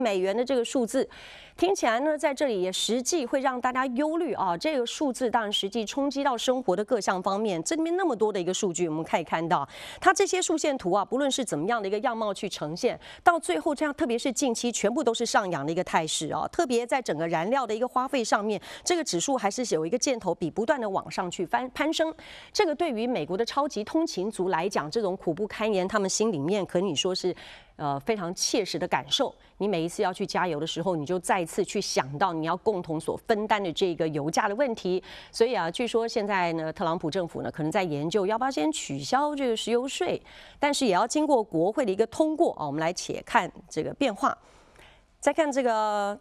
美元的这个数字，听起来呢，在这里也实际会让大家忧虑啊。这个数字当然实际冲击到生活的各项方面。这里面那么多的一个数据，我们可以看到，它这些竖线图啊，不论是怎么样的一个样貌去呈现，到最后这样，特别是近期全部都是上扬的一个态势啊。特别在整个燃料的一个花费上面，这个指数还是有一个箭头比不断的往上去攀升。这个对于美国的超级通勤族来讲，这种苦不堪言，他们心里面可以说是非常切实的感受。你每一次要去加油的时候，你就再次去想到你要共同所分担的这个油价的问题。所以啊，据说现在呢，特朗普政府呢可能在研究要不要先取消这个石油税，但是也要经过国会的一个通过啊。我们来且看这个变化，再看这个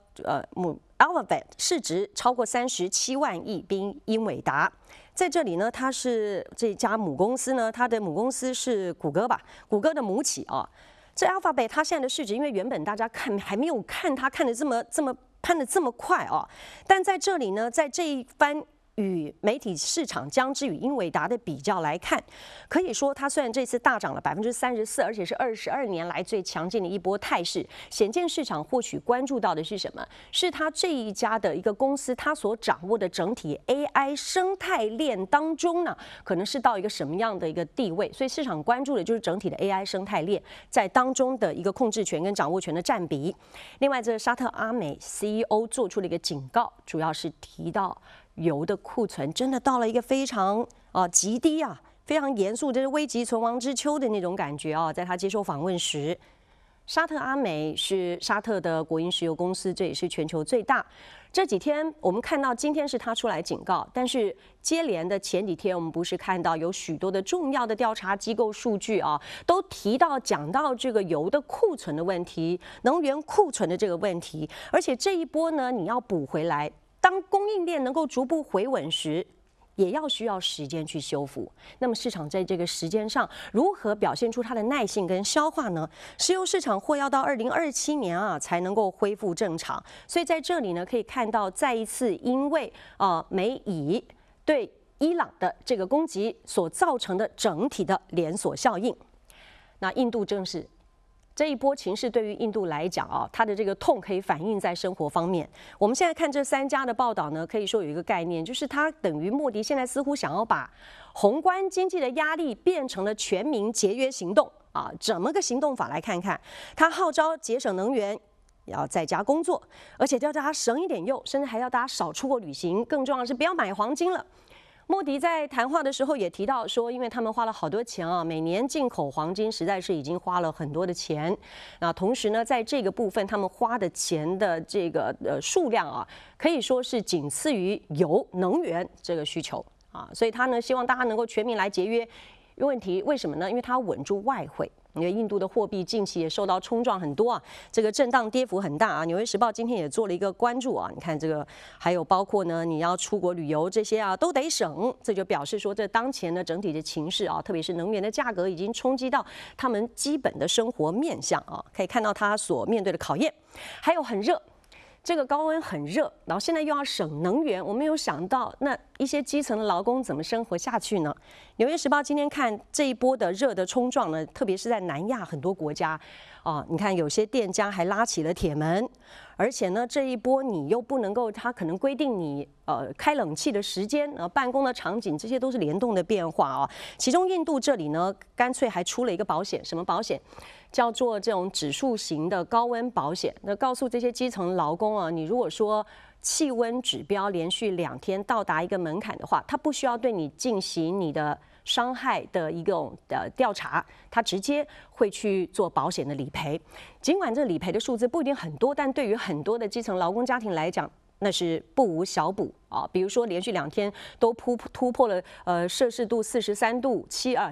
Alphabet 市值超过37万亿，宾英伟达。在这里呢，它是这家母公司呢，它的母公司是谷歌吧，谷歌的母企啊。这 Alphabet 它现在的市值，因为原本大家还没有看它看的这么攀得这么快啊，但在这里呢，在这一番与媒体市场将之与英伟达的比较来看，可以说它虽然这次大涨了34%，而且是22年来最强劲的一波态势，显见市场或许关注到的是什么？是它这一家的一个公司，它所掌握的整体 AI 生态链当中呢，可能是到一个什么样的一个地位？所以市场关注的就是整体的 AI 生态链在当中的一个控制权跟掌握权的占比。另外，这个沙特阿美 CEO 做出了一个警告，主要是提到油的库存真的到了一个非常极低啊，非常严肃，这是危急存亡之秋的那种感觉啊。在他接受访问时，沙特阿美是沙特的国营石油公司，这也是全球最大。这几天我们看到，今天是他出来警告，但是接连的前几天，我们不是看到有许多的重要的调查机构数据啊，都讲到这个油的库存的问题，能源库存的这个问题，而且这一波呢，你要补回来。当供应链能够逐步回稳时，也需要时间去修复。那么市场在这个时间上如何表现出它的耐性跟消化呢？石油市场或要到2027年啊才能够恢复正常。所以在这里呢，可以看到再一次因为美以对伊朗的这个攻击所造成的整体的连锁效应。那印度正是。这一波情势对于印度来讲啊，它的这个痛可以反映在生活方面。我们现在看这3家的报道呢，可以说有一个概念，就是它等于莫迪现在似乎想要把宏观经济的压力变成了全民节约行动啊，怎么个行动法来看看？他号召节省能源。要在家工作，而且要大家省一点用，甚至还要大家少出国旅行。更重要的是，不要买黄金了。莫迪在谈话的时候也提到说，因为他们花了好多钱啊，每年进口黄金实在是已经花了很多的钱。那同时呢，在这个部分他们花的钱的这个数量啊，可以说是仅次于能源这个需求啊，所以他呢希望大家能够全民来节约。问题为什么呢？因为它稳住外汇。因为印度的货币近期也受到冲撞很多啊，这个震荡跌幅很大啊。纽约时报今天也做了一个关注啊，你看这个还有包括呢，你要出国旅游这些啊都得省，这就表示说这当前的整体的情势啊，特别是能源的价格已经冲击到他们基本的生活面向啊，可以看到他所面对的考验，还有很热。这个高温很热，然后现在又要省能源，我没有想到那一些基层的劳工怎么生活下去呢？纽约时报今天看这一波的热的冲撞呢，特别是在南亚很多国家，你看有些店家还拉起了铁门，而且呢这一波你又不能够，他可能规定你开冷气的时间，办公的场景，这些都是联动的变化啊。其中印度这里呢，干脆还出了一个保险，什么保险？叫做这种指数型的高温保险，那告诉这些基层劳工啊，你如果说气温指标连续2天到达一个门槛的话，它不需要对你进行你的伤害的一个调查，它直接会去做保险的理赔。尽管这理赔的数字不一定很多，但对于很多的基层劳工家庭来讲，那是不无小补啊。比如说连续2天都突破了摄氏度43度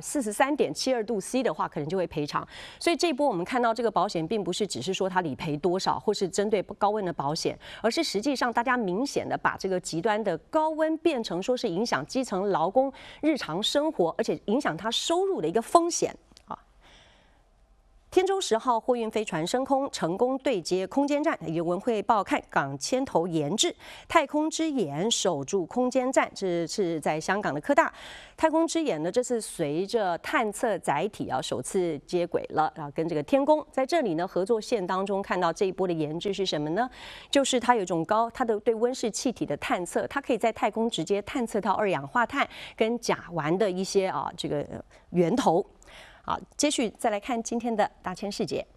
43.72度 C 的话，可能就会赔偿。所以这一波我们看到这个保险，并不是只是说它理赔多少，或是针对高温的保险，而是实际上大家明显的把这个极端的高温变成说是影响基层劳工日常生活，而且影响他收入的一个风险。 天舟10号货运飞船升空，成功对接空间站。原文汇报看港牵头研制太空之眼守住空间站，这是在香港的科大。太空之眼呢，这次随着探测载体首次接轨了，跟这个天宫在这里呢合作线当中看到这一波的研制是什么呢？就是它有一种它的对温室气体的探测，它可以在太空直接探测到二氧化碳跟甲烷的一些这个源头。好，接续再来看今天的大千世界。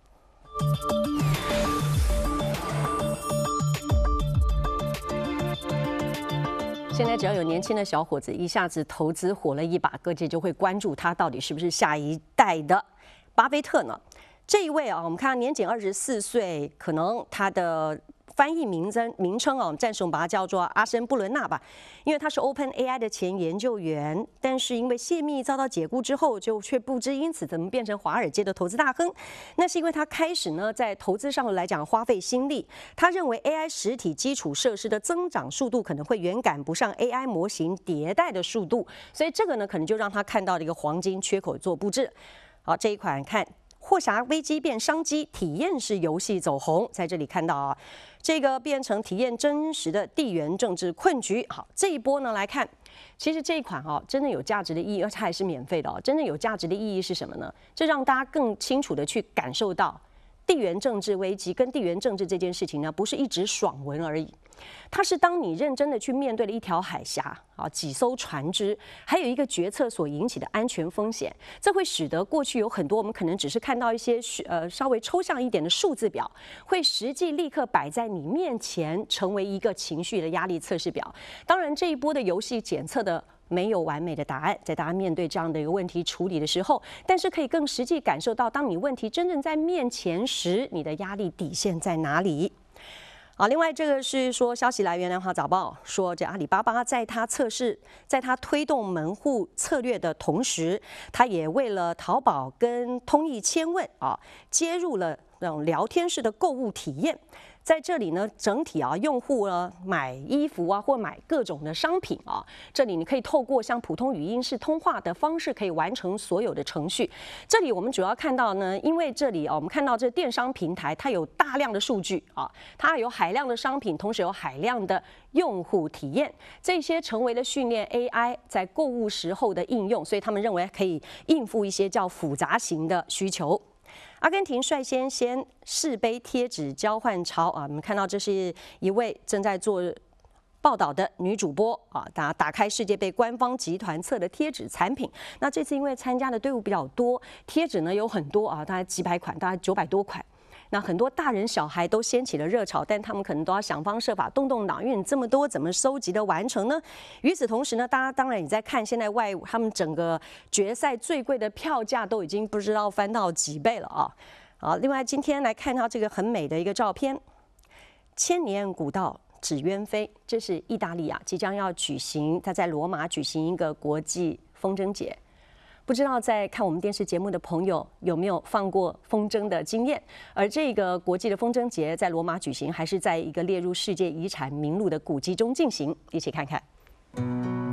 现在只要有年轻的小伙子一下子投资火了一把，各界就会关注他到底是不是下一代的巴菲特呢？这一位我们看年仅24岁，可能他的翻译名称暂时我们把它叫做阿森布伦纳吧，因为他是 OpenAI 的前研究员，但是因为泄密遭到解雇之后，却不知因此怎么变成华尔街的投资大亨。那是因为他开始呢在投资上来讲花费心力，他认为 AI 实体基础设施的增长速度可能会远赶不上 AI 模型迭代的速度，所以这个呢可能就让他看到了一个黄金缺口做布置。好，这一款看。霍霞危机变商机，体验式游戏走红，在这里看到这个变成体验真实的地缘政治困局。好，这一波呢来看，其实这一款真的有价值的意义，而且还是免费的真正有价值的意义是什么呢？这让大家更清楚的去感受到地缘政治危机跟地缘政治这件事情呢，不是一直爽文而已。它是当你认真的去面对了一条海峡几艘船只，还有一个决策所引起的安全风险，这会使得过去有很多我们可能只是看到一些稍微抽象一点的数字表，会实际立刻摆在你面前，成为一个情绪的压力测试表。当然，这一波的游戏检测的没有完美的答案，在大家面对这样的一个问题处理的时候，但是可以更实际感受到，当你问题真正在面前时，你的压力底线在哪里。好，另外这个是说，消息来源《南华早报》说，这阿里巴巴在它推动门户策略的同时，它也为了淘宝跟通义千问接入了那种聊天式的购物体验。在这里呢，整体用户呢买衣服或买各种的商品这里你可以透过像普通语音式通话的方式，可以完成所有的程序。这里我们主要看到呢，因为这里我们看到这电商平台它有大量的数据它有海量的商品，同时有海量的用户体验，这些成为了训练 AI 在购物时候的应用，所以他们认为可以应付一些较复杂型的需求。阿根廷率先试杯贴纸交换潮我们看到这是一位正在做报道的女主播打开世界杯官方集团测的贴纸产品。那这次因为参加的队伍比较多，贴纸呢有很多大概几百款，大概900多款。那很多大人小孩都掀起了热潮，但他们可能都要想方设法动脑，因为你这么多怎么收集的完成呢？与此同时呢，大家当然也在看现在他们整个决赛最贵的票价都已经不知道翻到几倍了好，另外今天来看到这个很美的一个照片，千年古道纸鸢飞，这是意大利即将要举行，它在罗马举行一个国际风筝节。不知道在看我们电视节目的朋友有没有放过风筝的经验？而这个国际的风筝节在罗马举行，还是在一个列入世界遗产名录的古迹中进行？一起看看。